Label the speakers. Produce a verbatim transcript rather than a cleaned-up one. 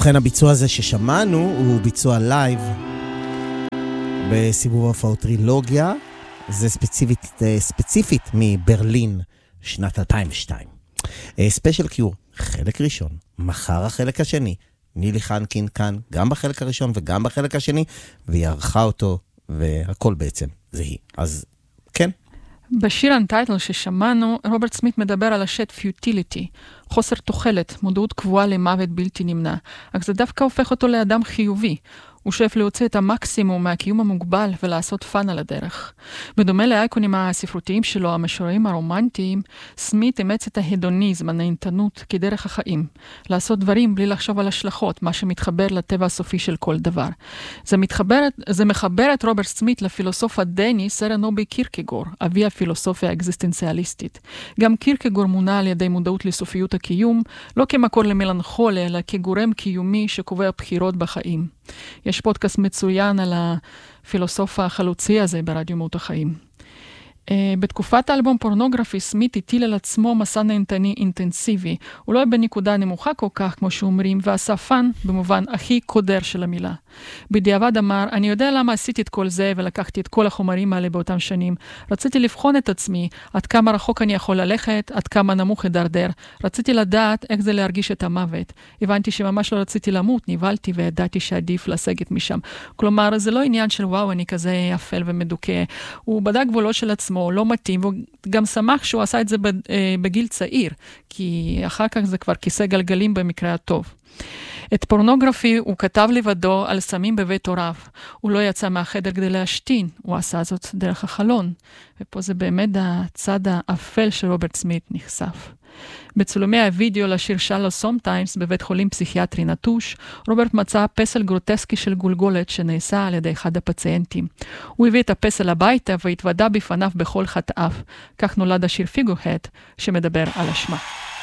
Speaker 1: ובכן, הביצוע הזה ששמענו הוא ביצוע לייב בסיבוב ההופעות טרילוגיה. זה ספציפית, ספציפית מברלין, שנת אלפיים ושתיים. ספיישל קיור, חלק ראשון, מחר החלק השני. נילי חנקין כאן, גם בחלק הראשון וגם בחלק השני, והיא ערכה אותו, והכל בעצם זה היא. אז כן.
Speaker 2: בשיר אנטייטל ששמענו, רוברט סמית מדבר על השט פיוטיליטי, חוסר תוחלת, מודעות קבועה למוות בלתי נמנע. אך זה דווקא הופך אותו לאדם חיובי. הוא שואף להוציא את המקסימום מהקיום המוגבל ולעשות פן על הדרך. בדומה לאייקונים הספרותיים שלו, המשוררים הרומנטיים, סמית אימץ את ההדוניזם, הנהנתנות, כדרך החיים. לעשות דברים בלי לחשוב על השלכות, מה שמתחבר לטבע הסופי של כל דבר. זה, מתחבר, זה מחבר את רוברט סמית לפילוסוף הדני סרן אובי קירקגור, אבי הפילוסופיה האקזיסטנציאליסטית. גם קירקגור מונה על ידי מודעות לסופיות הקיום, לא כמקור למלנכוליה, אלא כגורם קיומי שקובע בחירות בחיים. יש פודקאסט מצוין על הפילוסוף החלוצי הזה ברדיו מהות החיים. Uh, בתקופת האלבום פורנוגרפי, סמית הטיל על עצמו מסע נהנתני אינטנסיבי. הוא לא היה בנקודה נמוכה כל כך, כמו שאומרים, ועשה פן במובן הכי קודר של המילה. בדיעבד אמר, אני יודע למה עשיתי את כל זה ולקחתי את כל החומרים האלה באותם שנים. רציתי לבחון את עצמי, עד כמה רחוק אני יכול ללכת, עד כמה נמוך הדרדר. רציתי לדעת איך זה להרגיש את המוות. הבנתי שממש לא רציתי למות, נבלתי וידעתי שעדיף לסגת משם. כלומר, זה לא עניין של וואו, אני כזה אפל ומדוכא. הוא בדק גבולות של עצמו, לא מתאים, והוא גם שמח שהוא עשה את זה בגיל צעיר, כי אחר כך זה כבר כיסא גלגלים במקרה הטוב. את פורנוגרפי הוא כתב לבדו על סמים בבית הוריו. הוא לא יצא מהחדר כדי להשתין, הוא עשה זאת דרך החלון. ופה זה באמת הצד האפל של רוברט סמית נחשף. בצילומי הוידאו לשיר שלו סומטיימס בבית חולים פסיכיאטרי נטוש, רוברט מצא פסל גרוטסקי של גולגולת שנעשה על ידי אחד הפציינטים. הוא הביא את הפסל הביתה והתוודע בפניו בכל חטאיו. כך נולד השיר פיגוהד שמדבר על אשמה.